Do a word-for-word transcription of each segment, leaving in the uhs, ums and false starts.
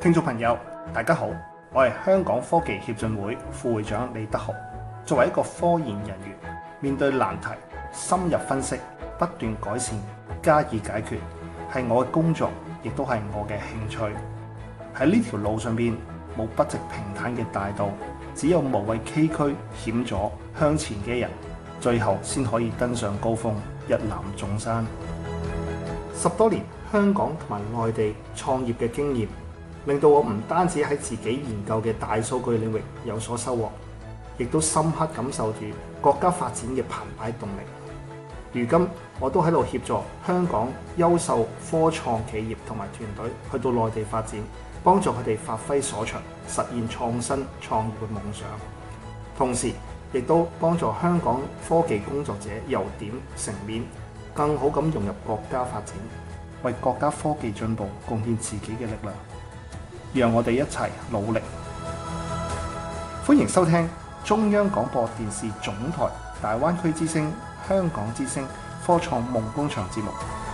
聽眾朋友，大家好，我係香港科技協進會副會長李德豪。作為一個科研人員，面對難題，深入分析，不斷改善，加以解決，係我嘅工作，亦都係我嘅興趣。喺呢條路上邊，冇筆直平坦嘅大道，只有無畏崎嶇險阻向前嘅人，最後先可以登上高峰，一覽眾山。十多年香港同埋外地創業嘅經驗，令到我唔單止喺自己研究嘅大數據領域有所收穫，亦都深刻感受住國家發展嘅澎湃動力。如今我都喺度協助香港優秀科創企業同埋團隊去到內地發展，幫助佢哋發揮所長，實現創新創業嘅夢想。同時亦都幫助香港科技工作者由點成面，更好咁融入國家發展，為國家科技進步貢獻自己嘅力量。讓我哋一齊努力。歡迎收聽中央廣播電視總台大灣區之聲、香港之聲科創夢工場節目。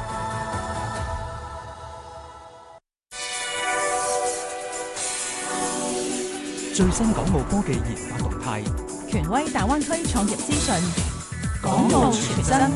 最新港澳科技研發動態， 權威大灣區創業資訊，港澳全真。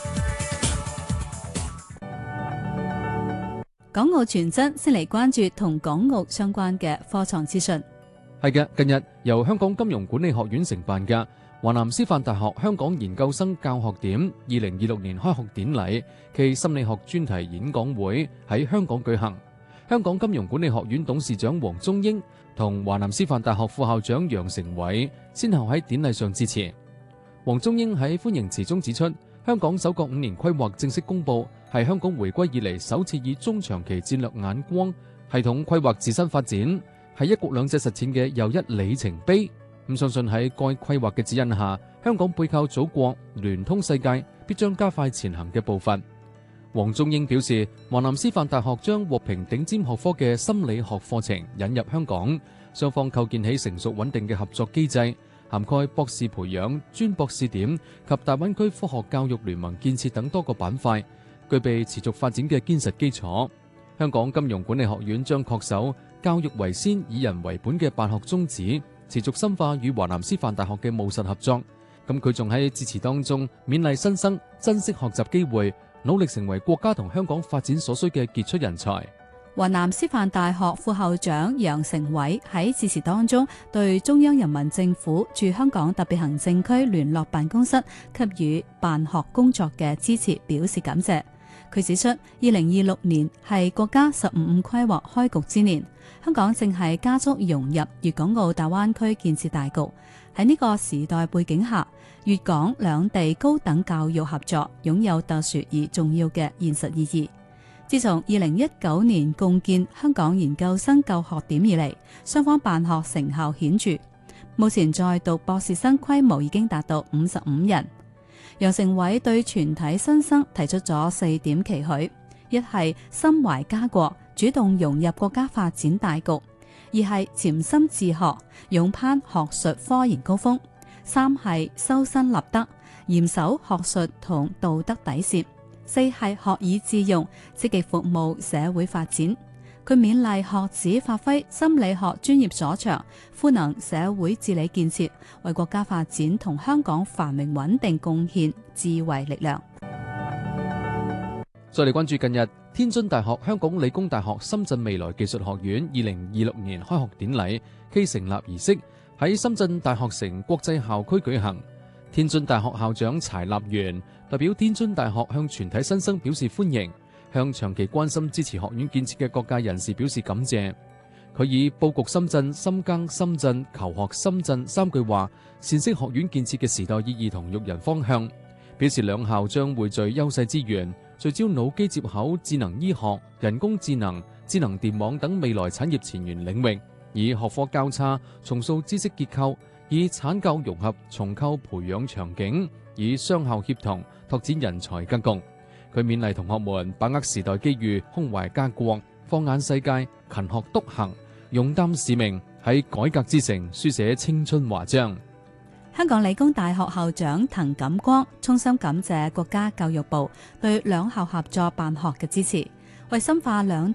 港澳全真先嚟關注同港澳相關嘅科創資訊。 係嘅，近日由香港金融管理學院承辦嘅華南師範大學香港研究生教學點二零二六年開學典禮暨心理學專題演講會喺香港舉行。香港金融管理學院董事長黃宗英同華南師範大學副校長楊成偉先後喺典禮上致辭。黃宗英喺歡迎辭中指出，香港首個五年規劃正式公佈，係香港回歸以嚟首次以中長期戰略眼光系統規劃自身發展，係一國兩制實踐嘅又一里程碑。咁相信喺該規劃嘅指引下，香港背靠祖國、聯通世界，必將加快前行嘅步伐。黃宗英表示，華南師範大學將獲評頂尖學科嘅心理學課程引入香港，雙方構建起成熟穩定嘅合作機制，涵蓋博士培養、專博試點及大灣區科學教育聯盟建設等多個板塊，具備持續發展嘅堅實基礎。香港金融管理學院將恪守教育為先、以人為本嘅辦學宗旨，持續深化與華南師範大學嘅務實合作。咁佢仲喺致辭當中勉勵新生珍惜學習機會，努力成為國家同香港發展所需嘅傑出人才。 華南師範大學副校長楊成偉喺致辭當中對中央人民政府駐香港特別行政區聯絡辦公室給予辦學工作嘅支持表示感謝。佢指出，二零二六年係國家十五五規劃開局之年，香港正係加速融入粵港澳大灣區建設大局。喺呢個時代背景下，粵港兩地高等教育合作擁有特殊而重要嘅現實意義。自從二零一九年共建香港研究生教學點以嚟，雙方辦學成效顯著。目前在讀博士生規模已經達到五十五人。楊成偉對全體新生提出咗四點期許：一係心懷家國，主動融入國家發展大局；二係潛心自學，勇攀學術科研高峰；三係修身立德，嚴守學術同道德底線；四係學以致用，積極服務社會發展。佢勉勵學子發揮心理學專業所長，賦能社會治理建設，為國家發展同香港繁榮穩定貢獻智慧力量。 再嚟關注近日天津大學、香港理工大學、深圳未來技術學院二零二六年開學典禮暨成立儀式喺深圳大學城國際校區舉行。天津大學校長柴立元代表天津大學向全體新生表示歡迎，向長期關心支持學院建設嘅各界人士表示感謝。佢以佈局深圳、深耕深圳、求學深圳三句話闡釋學院建設嘅時代意義同育人方向，表示兩校將匯聚優勢資源，聚焦腦機接口、智能醫學、人工智能、智能電網等未來產業前沿領域，以學科交叉重塑知識結構，以產教融合重構培養場景，以雙校協同拓展人才格局。佢勉勵同學們把握時代機遇，胸懷家國，放眼世界，勤學篤行，勇擔使命，喺改革之城書寫青春華章。 香港理工大學校長滕錦光衷心感謝國家教育部對兩校合作辦學嘅支持，為深化兩